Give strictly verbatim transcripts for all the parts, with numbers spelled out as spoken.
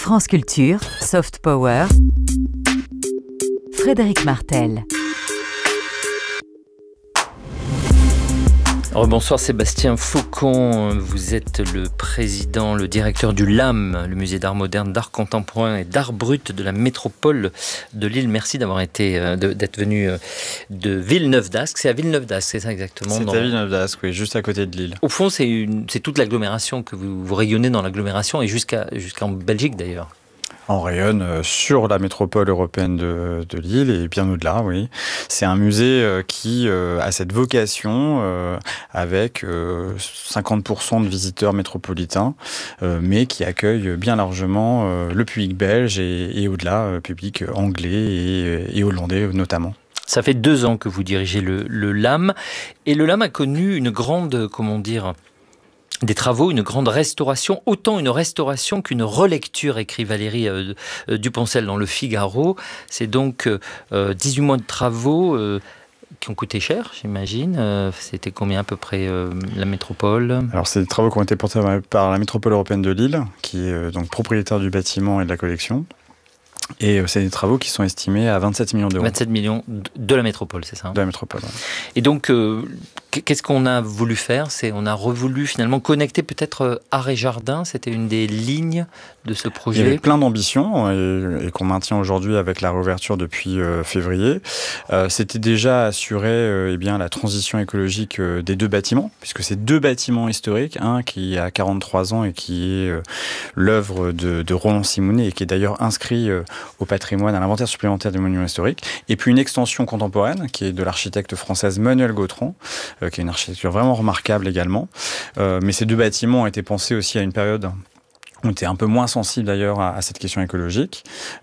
France Culture, Soft Power, Frédéric Martel. Bonsoir Sébastien Faucon, vous êtes le président, le directeur du L A M, le musée d'art moderne, d'art contemporain et d'art brut de la métropole de Lille. Merci d'avoir été, de, d'être venu de Villeneuve-d'Ascq. C'est à Villeneuve-d'Ascq, c'est ça exactement? C'est dans... à Villeneuve-d'Ascq, oui, juste à côté de Lille. Au fond, c'est, une, c'est toute l'agglomération que vous, vous rayonnez dans l'agglomération et jusqu'à, jusqu'en Belgique d'ailleurs. On rayonne sur la métropole européenne de, de Lille et bien au-delà, oui. C'est un musée qui a cette vocation euh, avec euh, cinquante pour cent de visiteurs métropolitains, euh, mais qui accueille bien largement euh, le public belge et, et au-delà, le public anglais et, et hollandais notamment. Ça fait deux ans que vous dirigez le, le L A M et le L A M a connu une grande, comment dire... des travaux, une grande restauration, autant une restauration qu'une relecture, écrit Valérie euh, euh, Duponcel dans Le Figaro. C'est donc euh, dix-huit mois de travaux euh, qui ont coûté cher, j'imagine. Euh, c'était combien à peu près euh, la métropole? Alors, c'est des travaux qui ont été portés par la métropole européenne de Lille, qui est euh, donc propriétaire du bâtiment et de la collection. Et c'est des travaux qui sont estimés à vingt-sept millions d'euros. vingt-sept millions de la métropole, c'est ça? De la métropole, oui. Et donc, euh, qu'est-ce qu'on a voulu faire? C'est, on a revoulu finalement connecter peut-être art et jardin. C'était une des lignes de ce projet. Il y avait plein d'ambitions et, et qu'on maintient aujourd'hui avec la réouverture depuis euh, février. Euh, c'était déjà assurer euh, eh bien, la transition écologique euh, des deux bâtiments, puisque c'est deux bâtiments historiques, un qui a quarante-trois ans et qui est euh, l'œuvre de, de Roland Simonet et qui est d'ailleurs inscrit euh, au patrimoine, à l'inventaire supplémentaire des monuments historiques, et puis une extension contemporaine qui est de l'architecte française Manuelle Gautran, euh, qui est une architecture vraiment remarquable également. Euh, mais ces deux bâtiments ont été pensés aussi à une période... On était un peu moins sensible d'ailleurs à, à cette question écologique,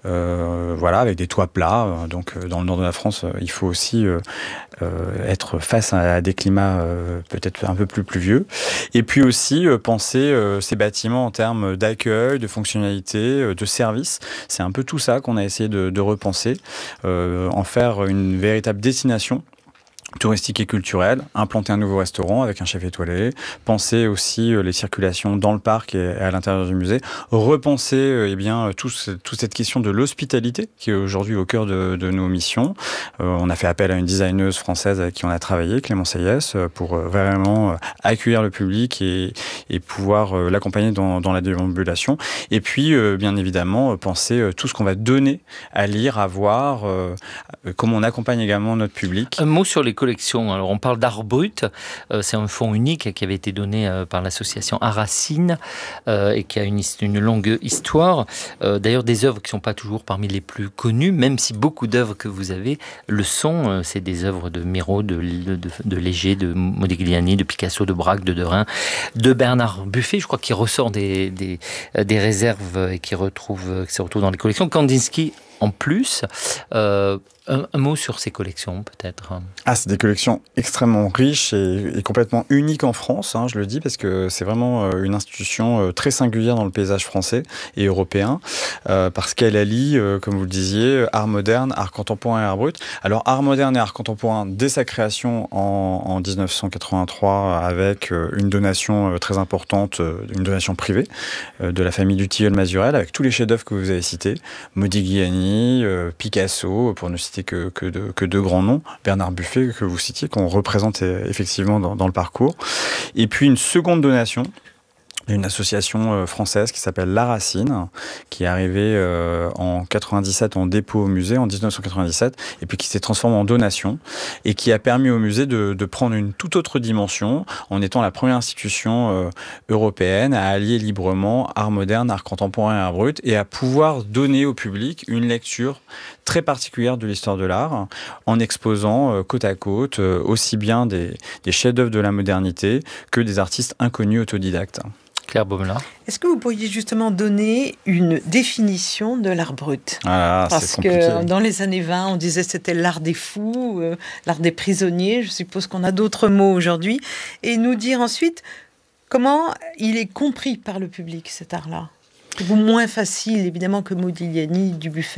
euh, voilà, avec des toits plats. Donc, dans le nord de la France, il faut aussi euh, euh, être face à, à des climats euh, peut-être un peu plus pluvieux. Et puis aussi euh, penser euh, ces bâtiments en termes d'accueil, de fonctionnalité, euh, de service. C'est un peu tout ça qu'on a essayé de, de repenser, euh, en faire une véritable destination touristique et culturelle, implanter un nouveau restaurant avec un chef étoilé, penser aussi les circulations dans le parc et à l'intérieur du musée, repenser eh bien, tout, toute cette question de l'hospitalité qui est aujourd'hui au cœur de, de nos missions. Euh, on a fait appel à une designeuse française avec qui on a travaillé, Clémence Hayes, pour vraiment accueillir le public et, et pouvoir l'accompagner dans, dans la déambulation. Et puis, euh, bien évidemment, penser tout ce qu'on va donner à lire, à voir, euh, comment on accompagne également notre public. Un mot sur les collection. Alors on parle d'art brut, euh, c'est un fonds unique qui avait été donné euh, par l'association Aracine euh, et qui a une, une longue histoire. Euh, d'ailleurs des œuvres qui ne sont pas toujours parmi les plus connues, même si beaucoup d'œuvres que vous avez le sont. Euh, c'est des œuvres de Miro, de, de, de, de Léger, de Modigliani, de Picasso, de Braque, de Derain, de Bernard Buffet, je crois qu'il ressort des, des, des réserves et qui, retrouve, qui se retrouve dans les collections. Kandinsky en plus. Euh, un, un mot sur ces collections, peut-être. Ah, c'est des collections extrêmement riches et, et complètement uniques en France, hein, je le dis, parce que c'est vraiment euh, une institution euh, très singulière dans le paysage français et européen, euh, parce qu'elle allie, euh, comme vous le disiez, art moderne, art contemporain et art brut. Alors, art moderne et art contemporain, dès sa création en, en dix-neuf cent quatre-vingt-trois, avec euh, une donation euh, très importante, euh, une donation privée euh, de la famille du Tilleul-Mazurel, avec tous les chefs-d'œuvre que vous avez cités, Modigliani, euh, Picasso, pour ne citer Que, que, de, que deux grands noms, Bernard Buffet que vous citiez, qu'on représente effectivement dans, dans le parcours. Et puis une seconde donation, une association française qui s'appelle La Racine, qui est arrivée euh, en quatre-vingt-dix-sept en dépôt au musée, en dix-neuf cent quatre-vingt-dix-sept, et puis qui s'est transformée en donation, et qui a permis au musée de, de prendre une toute autre dimension, en étant la première institution euh, européenne à allier librement art moderne, art contemporain et art brut, et à pouvoir donner au public une lecture très particulière de l'histoire de l'art, en exposant euh, côte à côte euh, aussi bien des, des chefs-d'œuvre de la modernité que des artistes inconnus autodidactes. Claire Baumelin. Est-ce que vous pourriez justement donner une définition de l'art brut? Ah, Parce c'est compliqué. que dans les années vingt, on disait que c'était l'art des fous, euh, l'art des prisonniers. Je suppose qu'on a d'autres mots aujourd'hui. Et nous dire ensuite comment il est compris par le public, cet art-là. Ou moins facile, évidemment, que Modigliani, du Buffet.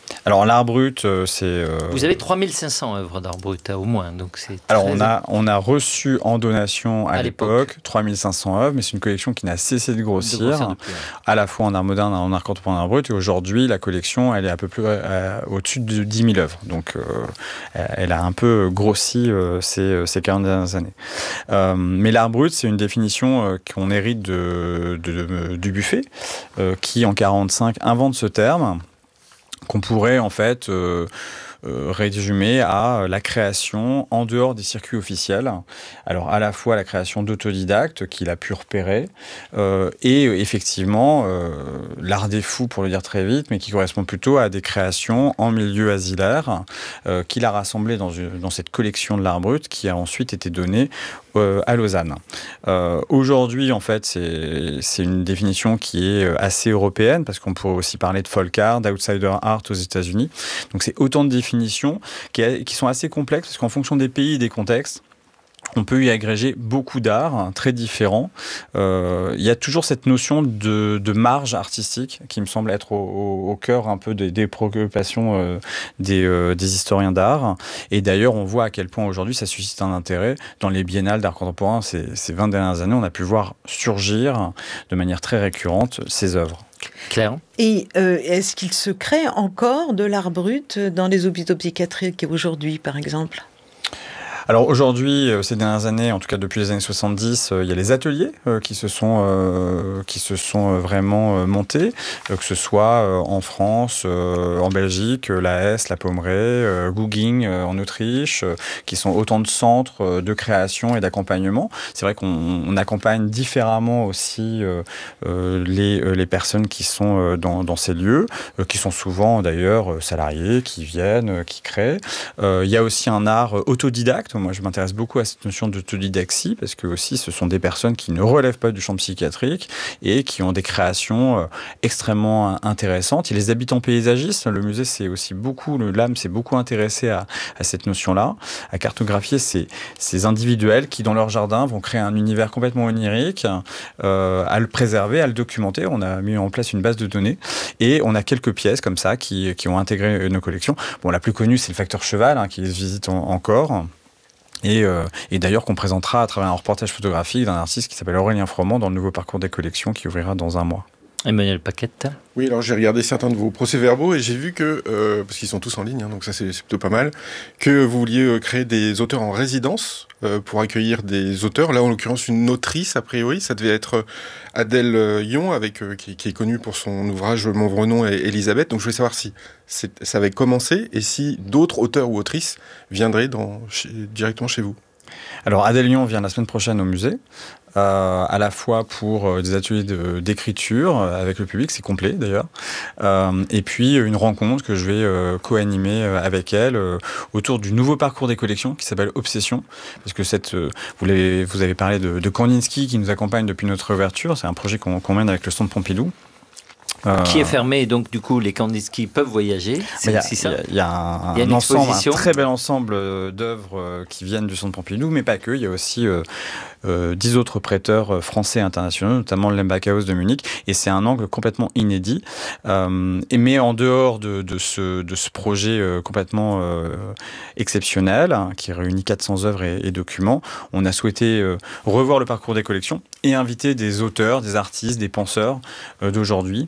Alors l'art brut, euh, c'est... Euh... Vous avez trois mille cinq cents œuvres d'art brut, au moins. Donc c'est Alors très... on a, on a reçu en donation à, à l'époque trois mille cinq cents œuvres, mais c'est une collection qui n'a cessé de grossir, de grossir depuis, ouais. à la fois en art moderne et en art contemporain d'art brut. Et aujourd'hui, la collection, elle est à peu plus euh, au-dessus de dix mille œuvres. Donc euh, elle a un peu grossi euh, ces, ces quarante dernières années. Euh, mais l'art brut, c'est une définition euh, qu'on hérite de, de, de, du Buffet, euh, qui en quarante-cinq invente ce terme, qu'on pourrait en fait euh, euh, résumer à la création en dehors des circuits officiels. Alors à la fois la création d'autodidactes qu'il a pu repérer euh, et effectivement euh, l'art des fous, pour le dire très vite, mais qui correspond plutôt à des créations en milieu asilaire euh, qu'il a rassemblées dans, une, dans cette collection de l'art brut qui a ensuite été donnée euh, à Lausanne. Euh, aujourd'hui, en fait, c'est, c'est une définition qui est assez européenne parce qu'on pourrait aussi parler de folk art, d'outsider art aux États-Unis. Donc c'est autant de définitions qui, a, qui sont assez complexes parce qu'en fonction des pays et des contextes, on peut y agréger beaucoup d'art hein, très différents. Euh, il y a toujours cette notion de, de marge artistique qui me semble être au, au, au cœur un peu des, des préoccupations euh, des, euh, des historiens d'art. Et d'ailleurs, on voit à quel point aujourd'hui ça suscite un intérêt. Dans les biennales d'art contemporain, ces, ces vingt dernières années, on a pu voir surgir de manière très récurrente ces œuvres. Claire. Et euh, est-ce qu'il se crée encore de l'art brut dans les hôpitaux psychiatriques aujourd'hui, par exemple ? Alors aujourd'hui, ces dernières années, en tout cas depuis les années soixante-dix, il y a les ateliers qui se sont, euh, qui se sont vraiment montés, que ce soit en France, en Belgique, l'A S, la Pommeraye, Guging en Autriche, qui sont autant de centres de création et d'accompagnement. C'est vrai qu'on on accompagne différemment aussi euh, les, les personnes qui sont dans, dans ces lieux, qui sont souvent d'ailleurs salariés, qui viennent, qui créent. Euh, il y a aussi un art autodidacte. Moi, je m'intéresse beaucoup à cette notion d'autodidaxie parce que aussi, ce sont des personnes qui ne relèvent pas du champ psychiatrique et qui ont des créations euh, extrêmement intéressantes. Il y a les habitants paysagistes. Le musée, c'est aussi beaucoup, le L A M s'est beaucoup intéressé à, à cette notion-là, à cartographier ces, ces individuels qui, dans leur jardin, vont créer un univers complètement onirique, euh, à le préserver, à le documenter. On a mis en place une base de données et on a quelques pièces comme ça qui, qui ont intégré nos collections. Bon, la plus connue, c'est le facteur cheval hein, qui les visite en, encore. Et, euh, et d'ailleurs qu'on présentera à travers un reportage photographique d'un artiste qui s'appelle Aurélien Froment dans le nouveau parcours des collections qui ouvrira dans un mois. Emmanuel Paquette. Oui, alors j'ai regardé certains de vos procès-verbaux et j'ai vu que, euh, parce qu'ils sont tous en ligne, hein, donc ça c'est, c'est plutôt pas mal, que vous vouliez euh, créer des auteurs en résidence euh, pour accueillir des auteurs. Là, en l'occurrence, une autrice, a priori, ça devait être Adèle euh, Yon, avec, euh, qui, qui est connue pour son ouvrage Mon vrai nom et Elisabeth. Donc je voulais savoir si c'est, ça avait commencé et si d'autres auteurs ou autrices viendraient dans, chez, directement chez vous. Alors Adèle Yon vient la semaine prochaine au musée. Euh, à la fois pour euh, des ateliers de, d'écriture euh, avec le public, c'est complet d'ailleurs, euh, et puis une rencontre que je vais euh, co-animer euh, avec elle euh, autour du nouveau parcours des collections qui s'appelle Obsession, parce que cette, euh, vous, l'avez, vous avez parlé de, de Kandinsky qui nous accompagne depuis notre ouverture, c'est un projet qu'on, qu'on mène avec le Centre Pompidou. Euh... Qui est fermé, et donc du coup les Kandinsky peuvent voyager. C'est aussi ça. Il y a, y a un, y a un ensemble, un très bel ensemble d'œuvres qui viennent du Centre Pompidou, mais pas que. Il y a aussi euh, euh, dix autres prêteurs français et internationaux, notamment le Lembach House de Munich, et c'est un angle complètement inédit. Euh, et mais en dehors de, de, ce, de ce projet euh, complètement euh, exceptionnel, hein, qui réunit quatre cents œuvres et, et documents, on a souhaité euh, revoir le parcours des collections et inviter des auteurs, des artistes, des penseurs euh, d'aujourd'hui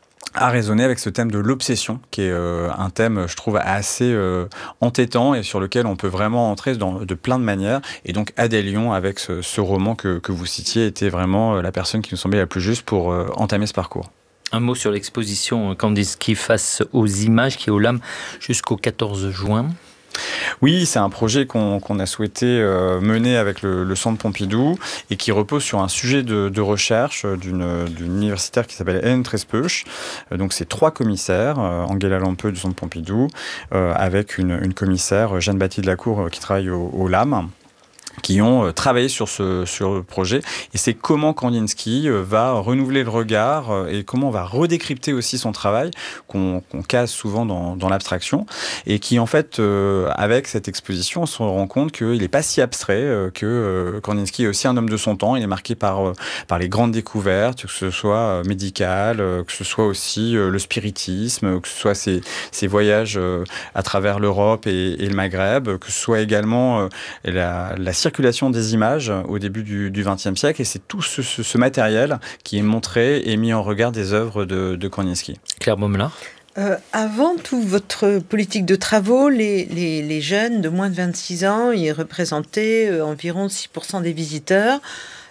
à raisonner avec ce thème de l'obsession, qui est euh, un thème, je trouve, assez euh, entêtant et sur lequel on peut vraiment entrer dans, de plein de manières. Et donc, Adèle Yon, avec ce, ce roman que, que vous citiez, était vraiment euh, la personne qui nous semblait la plus juste pour euh, entamer ce parcours. Un mot sur l'exposition Kandinsky face aux images, qui est au L A M jusqu'au quatorze juin. Oui, c'est un projet qu'on, qu'on a souhaité euh, mener avec le, le Centre Pompidou et qui repose sur un sujet de, de recherche d'une, d'une universitaire qui s'appelle Hélène Trespeuch. Euh, donc, c'est trois commissaires, euh, Angela Lampeux du Centre Pompidou, euh, avec une, une commissaire, Jeanne Batty de la Cour, euh, qui travaille au, au L A M. qui ont travaillé sur ce, sur le projet. Et c'est comment Kandinsky va renouveler le regard et comment on va redécrypter aussi son travail, qu'on, qu'on case souvent dans, dans l'abstraction, et qui, en fait, euh, avec cette exposition, on se rend compte qu'il n'est pas si abstrait, euh, que euh, Kandinsky est aussi un homme de son temps. Il est marqué par, euh, par les grandes découvertes, que ce soit euh, médical, euh, que ce soit aussi euh, le spiritisme, que ce soit ses, ses voyages euh, à travers l'Europe et, et le Maghreb, que ce soit également euh, la, la circulation des images au début du vingtième siècle, et c'est tout ce, ce, ce matériel qui est montré et mis en regard des œuvres de, de Kandinsky. Claire Baumelin. Euh, avant toute votre politique de travaux, les, les, les jeunes de moins de vingt-six ans, ils représentaient euh, environ six pour cent des visiteurs.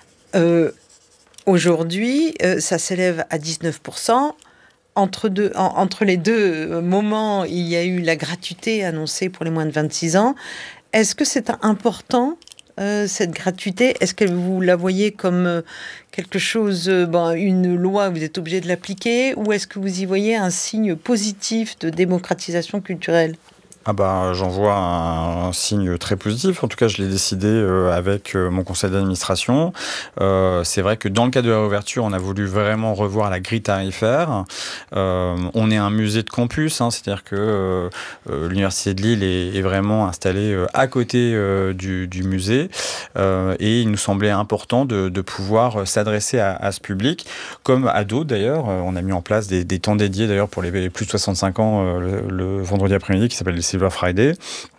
Euh, aujourd'hui, euh, ça s'élève à dix-neuf pour cent. Entre, deux, en, entre les deux moments, il y a eu la gratuité annoncée pour les moins de vingt-six ans. Est-ce que c'est important, euh, cette gratuité? Est-ce que vous la voyez comme euh, quelque chose, euh, bon, une loi, vous êtes obligé de l'appliquer, ou est-ce que vous y voyez un signe positif de démocratisation culturelle? Ah bah, j'en vois un, un signe très positif. En tout cas, je l'ai décidé euh, avec euh, mon conseil d'administration. Euh, c'est vrai que dans le cadre de la réouverture, on a voulu vraiment revoir la grille tarifaire. Euh, on est un musée de campus, hein, c'est-à-dire que euh, euh, l'Université de Lille est, est vraiment installée euh, à côté euh, du, du musée. Euh, et il nous semblait important de, de pouvoir s'adresser à, à ce public, comme à d'autres d'ailleurs. On a mis en place des, des temps dédiés d'ailleurs pour les plus de soixante-cinq ans euh, le, le vendredi après-midi qui s'appelle les Silver Friday.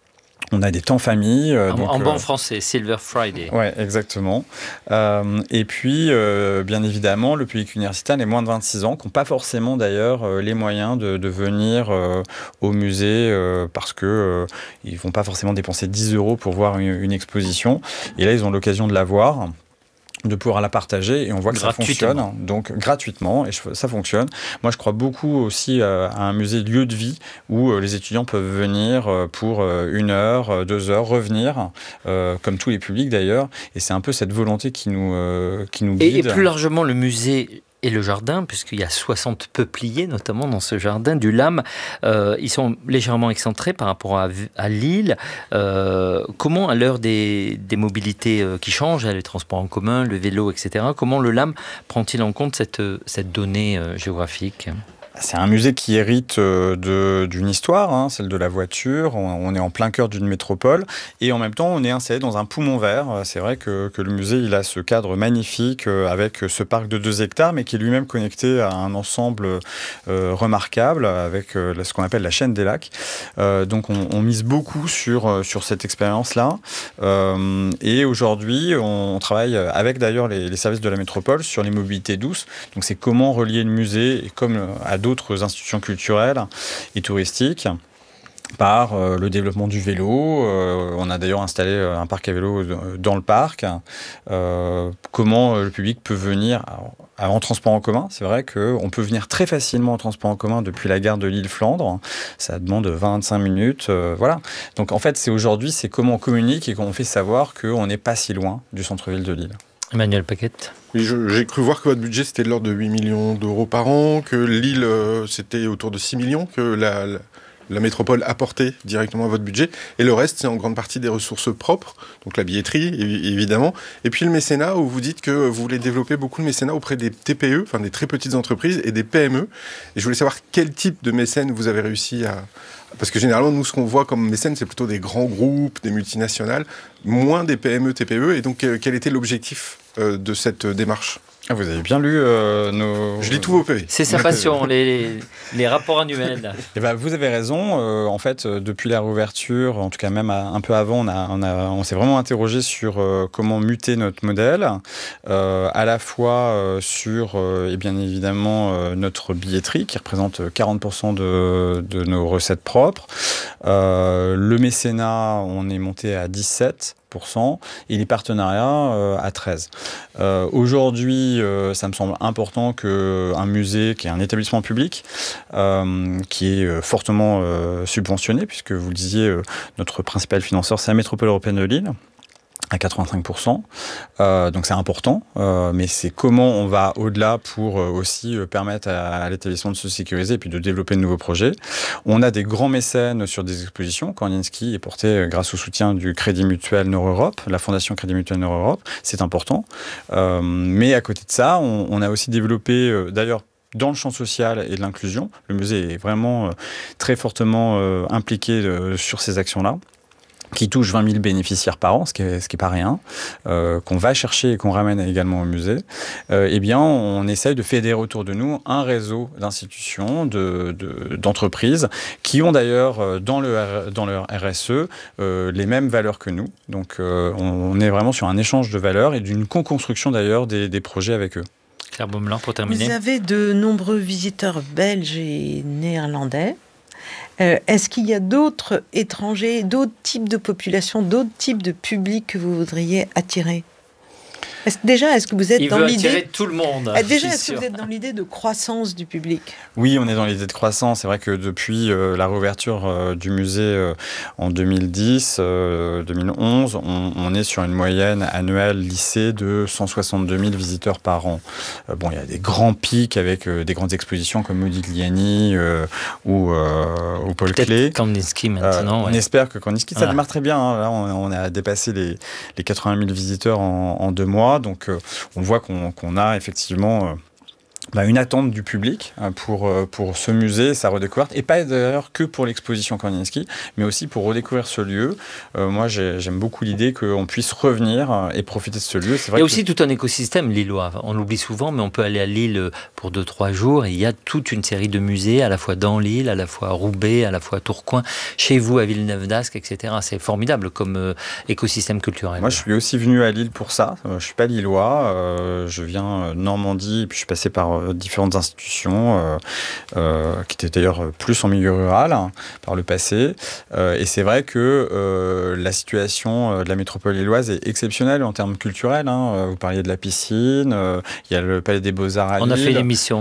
On a des temps famille. Euh, en donc, en bon euh, français, Silver Friday. Ouais, exactement. Euh, et puis, euh, bien évidemment, le public universitaire, les moins de vingt-six ans, qui n'ont pas forcément d'ailleurs euh, les moyens de, de venir euh, au musée euh, parce qu'ils euh, ne vont pas forcément dépenser dix euros pour voir une, une exposition. Et là, ils ont l'occasion de la voir, de pouvoir la partager, et on voit que ça fonctionne, donc gratuitement, et ça fonctionne. Moi, je crois beaucoup aussi à un musée lieu de vie où les étudiants peuvent venir pour une heure, deux heures, revenir, euh, comme tous les publics d'ailleurs, et c'est un peu cette volonté qui nous, euh, qui nous guide. Et, et plus largement, le musée et le jardin, puisqu'il y a soixante peupliers, notamment dans ce jardin du Lam. Euh, ils sont légèrement excentrés par rapport à, à Lille. Euh, comment, à l'heure des, des mobilités qui changent, les transports en commun, le vélo, et cetera, comment le Lam prend-il en compte cette, cette donnée géographique ? C'est un musée qui hérite de, d'une histoire, hein, celle de la voiture. On, on est en plein cœur d'une métropole et en même temps, on est installé dans un poumon vert. C'est vrai que, que le musée, il a ce cadre magnifique avec ce parc de deux hectares, mais qui est lui-même connecté à un ensemble euh, remarquable avec euh, ce qu'on appelle la chaîne des lacs. Euh, donc, on, on mise beaucoup sur, sur cette expérience-là. Euh, et aujourd'hui, on, on travaille avec d'ailleurs les, les services de la métropole sur les mobilités douces. Donc, c'est comment relier le musée et comme à d'autres d'autres institutions culturelles et touristiques par euh, le développement du vélo. Euh, on a d'ailleurs installé un parc à vélo dans le parc. Euh, comment le public peut venir alors, en transport en commun. C'est vrai qu'on peut venir très facilement en transport en commun depuis la gare de Lille-Flandre. Ça demande vingt-cinq minutes. Euh, voilà. Donc en fait, c'est aujourd'hui, c'est comment on communique et comment on fait savoir qu'on n'est pas si loin du centre-ville de Lille. Emmanuel Paquette. Oui, je, j'ai cru voir que votre budget c'était de l'ordre de huit millions d'euros par an, que Lille euh, c'était autour de six millions, que la, la, la métropole apportait directement à votre budget, et le reste c'est en grande partie des ressources propres, donc la billetterie évidemment, et puis le mécénat où vous dites que vous voulez développer beaucoup de mécénat auprès des T P E, enfin des très petites entreprises et des P M E, et je voulais savoir quel type de mécène vous avez réussi à... Parce que généralement, nous, ce qu'on voit comme mécènes, c'est plutôt des grands groupes, des multinationales, moins des P M E, T P E. Et donc, euh, quel était l'objectif euh, de cette euh, démarche ? Ah, vous avez bien lu euh, nos... Je lis tous vos P V. C'est sa passion, les, les rapports annuels. Et ben, vous avez raison. Euh, en fait, euh, depuis la réouverture, en tout cas même à, un peu avant, on, a, on, a, on s'est vraiment interrogé sur euh, comment muter notre modèle, euh, à la fois euh, sur, euh, et bien évidemment, euh, notre billetterie, qui représente quarante pour cent de, de nos recettes propres. Euh, le mécénat, on est monté à dix-sept pour cent et les partenariats euh, à treize. Euh, aujourd'hui, euh, ça me semble important qu'un musée, qui est un établissement public, euh, qui est euh, fortement euh, subventionné, puisque vous le disiez, euh, notre principal financeur, c'est la métropole européenne de Lille. à quatre-vingt-cinq pour cent. Euh, donc c'est important, euh, mais c'est comment on va au-delà pour euh, aussi euh, permettre à, à l'établissement de se sécuriser et puis de développer de nouveaux projets. On a des grands mécènes sur des expositions. Kandinsky est porté euh, grâce au soutien du Crédit Mutuel Nord-Europe, la Fondation Crédit Mutuel Nord-Europe. C'est important. Euh, mais à côté de ça, on, on a aussi développé, euh, d'ailleurs, dans le champ social et de l'inclusion. Le musée est vraiment euh, très fortement euh, impliqué euh, sur ces actions-là, qui touche vingt mille bénéficiaires par an, ce qui est, ce qui est pas rien, euh, qu'on va chercher et qu'on ramène également au musée, euh, eh bien, on essaye de fédérer autour de nous un réseau d'institutions, de, de, d'entreprises, qui ont d'ailleurs dans, le, dans leur R S E euh, les mêmes valeurs que nous. Donc, euh, on, on est vraiment sur un échange de valeurs et d'une co-construction d'ailleurs des, des projets avec eux. Claire Baumelin, pour terminer. Vous avez de nombreux visiteurs belges et néerlandais. Euh, est-ce qu'il y a d'autres étrangers, d'autres types de populations, d'autres types de publics que vous voudriez attirer ? Est-ce, déjà, est-ce que vous êtes Il dans veut l'idée attirer tout le monde. Ah, déjà, je suis est-ce que sûr. vous êtes dans l'idée de croissance du public ? Oui, on est dans l'idée de croissance. C'est vrai que depuis euh, la réouverture euh, du musée euh, en deux mille dix, euh, deux mille onze, on, on est sur une moyenne annuelle lycée de cent soixante-deux mille visiteurs par an. Euh, bon, il y a des grands pics avec euh, des grandes expositions comme Modigliani euh, ou, euh, ou Paul Peut-être Klee. Kandinsky maintenant. Euh, on ouais. espère que Kandinsky, ça Voilà. démarre très bien. Hein. Là, on, on a dépassé les, les quatre-vingt mille visiteurs en, en deux mois. Donc, euh, on voit qu'on, qu'on a effectivement euh, bah, une attente du public euh, pour, euh, pour ce musée, sa redécouverte. Et pas d'ailleurs que pour l'exposition Kandinsky, mais aussi pour redécouvrir ce lieu. Euh, moi, j'ai, j'aime beaucoup l'idée qu'on puisse revenir euh, et profiter de ce lieu. C'est vrai Il y a que... aussi tout un écosystème lillois. On l'oublie souvent, mais on peut aller à Lille pour deux trois jours. Et il y a toute une série de musées, à la fois dans Lille, à la fois à Roubaix, à la fois à Tourcoing, chez vous à Villeneuve d'Ascq, et cetera. C'est formidable comme euh, écosystème culturel. Moi, je suis aussi venu à Lille pour ça. Euh, je suis pas lillois. Euh, je viens de Normandie, et puis je suis passé par euh, différentes institutions, euh, euh, qui étaient d'ailleurs plus en milieu rural hein, par le passé. Euh, et c'est vrai que euh, la situation de la métropole lilloise est exceptionnelle en termes culturels. Hein. Vous parliez de la piscine. Euh, il y a le Palais des Beaux-Arts à On Lille. a fait l'émission